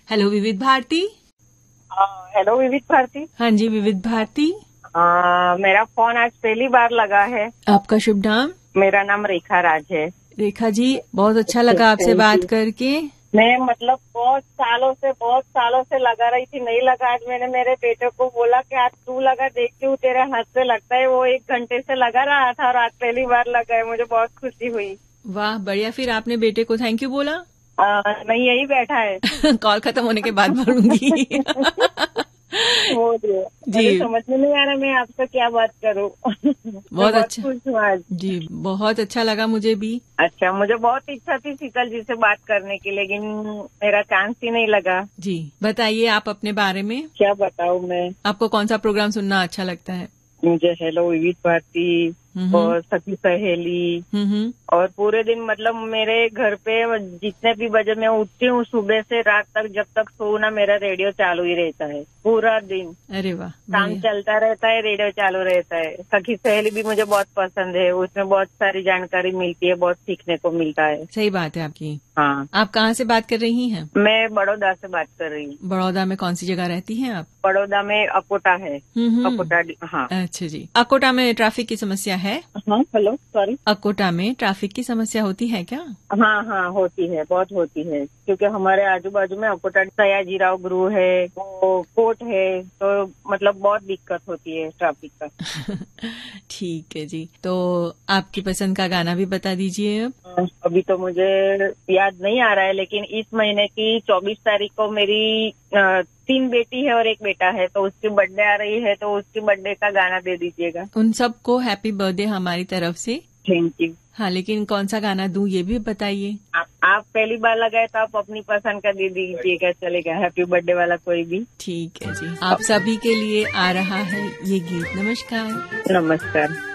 Hello विविध Bharti. Hello विविध भारती। हाँ जी विविध भारती। मेरा फोन आज पहली बार लगा है। आपका शुभ नाम? मेरा नाम रेखा राज है। रेखा जी, बहुत अच्छा लगा आपसे बात करके। मैं मतलब बहुत सालों से लगा रही थी, नहीं लगा। आज मैंने मेरे बेटे को बोला कि आज तू लगा, देखती हूँ तेरे हाथ से लगता है। वो 1 घंटे से लगा रहा था और आज पहली बार लगा है। मुझे बहुत खुशी हुई। वाह बढ़िया। फिर आपने बेटे को थैंक यू बोला? नहीं, यही बैठा है। कॉल खत्म होने के बाद भरूंगी। जी, समझ में नहीं आ रहा मैं आपसे क्या बात करूं। बहुत अच्छा। खुश हूँ आज जी, बहुत अच्छा लगा मुझे भी। अच्छा, मुझे बहुत इच्छा थी शीतल जी से बात करने की, लेकिन मेरा चांस ही नहीं लगा। जी, बताइए आप अपने बारे में। क्या बताऊं मैं? आपको कौन सा प्रोग्राम सुनना अच्छा लगता है? मुझे हेलो विविध भारती और सखी सहेली और पूरे दिन मतलब मेरे घर पे जितने भी बजे मैं उठती हूँ सुबह से रात तक, जब तक सोऊं ना, मेरा रेडियो चालू ही रहता है पूरा दिन। अरे वाह, काम चलता रहता है, रेडियो चालू रहता है। सखी सहेली भी मुझे बहुत पसंद है। उसमें बहुत सारी जानकारी मिलती है, बहुत सीखने को मिलता है। सही बात है आपकी। हाँ। आप कहाँ से बात कर रही हैं? मैं बड़ौदा से बात कर रही हूँ। बड़ौदा में कौन सी जगह रहती हैं आप? बड़ौदा में अकोटा है। अकोटा, हाँ। अच्छा जी। अकोटा में ट्रैफिक की समस्या है? हाँ, हेलो, सॉरी। अकोटा में ट्रैफिक की समस्या होती है क्या? हाँ, होती है, बहुत होती है। क्योंकि हमारे आजू बाजू में अकोटा सयाजीराव गृह है, वो कोर्ट है, तो मतलब बहुत दिक्कत होती है ट्रैफिक का। ठीक है जी। तो आपकी पसंद का गाना भी बता दीजिए अब। अभी तो मुझे याद नहीं आ रहा है, लेकिन इस महीने की 24 तारीख को मेरी 3 बेटी है और 1 बेटा है, तो उसकी बर्थडे आ रही है, तो उसकी बर्थडे का गाना दे दीजिएगा। उन सबको हैप्पी बर्थडे हमारी तरफ से। Thank you. हाँ, लेकिन कौन सा गाना दूं ये भी बताइए। आप पहली बार लगाए तो आप अपनी पसंद का दे दीजिएगा, चलेगा। हैप्पी बर्थडे वाला कोई भी। ठीक है जी। आप सभी के लिए आ रहा है ये गीत। नमस्कार। नमस्कार।